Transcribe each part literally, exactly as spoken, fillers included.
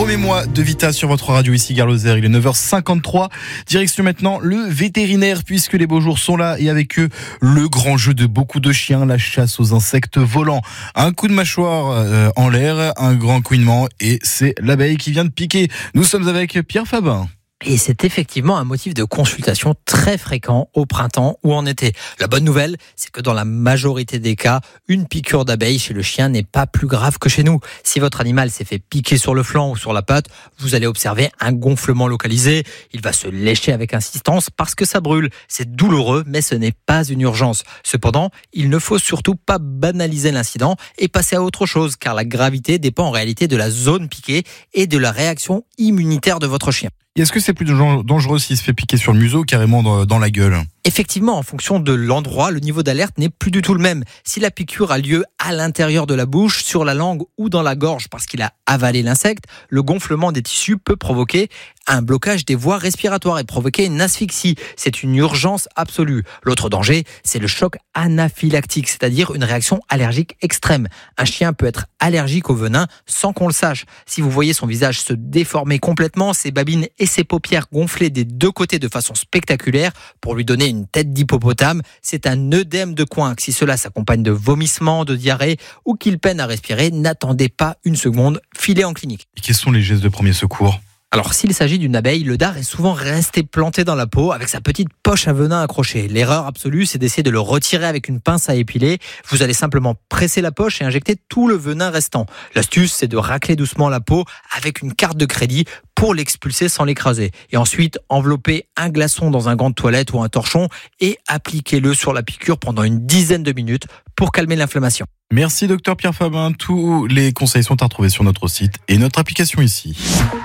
Remets-moi de Vita sur votre radio ici Gare Lozère. Il est neuf heures cinquante-trois. Direction maintenant le vétérinaire puisque les beaux jours sont là et avec eux le grand jeu de beaucoup de chiens, la chasse aux insectes volants. Un coup de mâchoire euh, en l'air, un grand couinement et c'est l'abeille qui vient de piquer. Nous sommes avec Pierre Fabin. Et c'est effectivement un motif de consultation très fréquent au printemps ou en été. La bonne nouvelle, c'est que dans la majorité des cas, une piqûre d'abeille chez le chien n'est pas plus grave que chez nous. Si votre animal s'est fait piquer sur le flanc ou sur la patte, vous allez observer un gonflement localisé. Il va se lécher avec insistance parce que ça brûle. C'est douloureux, mais ce n'est pas une urgence. Cependant, il ne faut surtout pas banaliser l'incident et passer à autre chose, car la gravité dépend en réalité de la zone piquée et de la réaction immunitaire de votre chien. Et est-ce que c'est plus dangereux s'il se fait piquer sur le museau ou carrément dans la gueule ? Effectivement, en fonction de l'endroit, le niveau d'alerte n'est plus du tout le même. Si la piqûre a lieu à l'intérieur de la bouche, sur la langue ou dans la gorge parce qu'il a avalé l'insecte, le gonflement des tissus peut provoquer un blocage des voies respiratoires et provoquer une asphyxie. C'est une urgence absolue. L'autre danger, c'est le choc anaphylactique, c'est-à-dire une réaction allergique extrême. Un chien peut être allergique au venin sans qu'on le sache. Si vous voyez son visage se déformer complètement, ses babines et ses paupières gonfler des deux côtés de façon spectaculaire pour lui donner une une tête d'hippopotame, c'est un œdème de coinque. Si cela s'accompagne de vomissements, de diarrhée ou qu'il peine à respirer, n'attendez pas une seconde, filez en clinique. Et quels sont les gestes de premier secours ? Alors, s'il s'agit d'une abeille, le dard est souvent resté planté dans la peau avec sa petite poche à venin accrochée. L'erreur absolue, c'est d'essayer de le retirer avec une pince à épiler. Vous allez simplement presser la poche et injecter tout le venin restant. L'astuce, c'est de racler doucement la peau avec une carte de crédit pour l'expulser sans l'écraser. Et ensuite, enveloppez un glaçon dans un gant de toilette ou un torchon et appliquez-le sur la piqûre pendant une dizaine de minutes pour calmer l'inflammation. Merci docteur Pierre Fabin. Tous les conseils sont à retrouver sur notre site et notre application ici.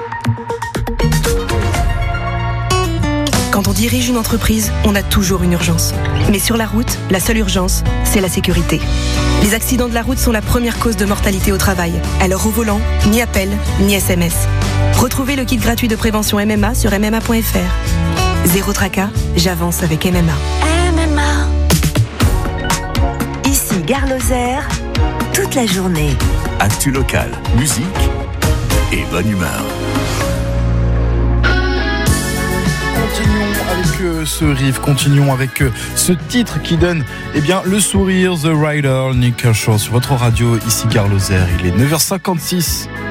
Quand on dirige une entreprise, on a toujours une urgence. Mais sur la route, la seule urgence, c'est la sécurité. Les accidents de la route sont la première cause de mortalité au travail. Alors au volant, ni appel, ni S M S. Retrouvez le kit gratuit de prévention M M A sur m m a point f r. Zéro tracas, j'avance avec M M A. M M A. Ici Gare Lozère, toute la journée. Actu locale, musique et bonne humeur. Continuons avec euh, ce riff, continuons avec euh, ce titre qui donne eh bien, le sourire, The Rider, Nick Kershaw sur votre radio, ici Gare Lozère. Il est neuf heures cinquante-six.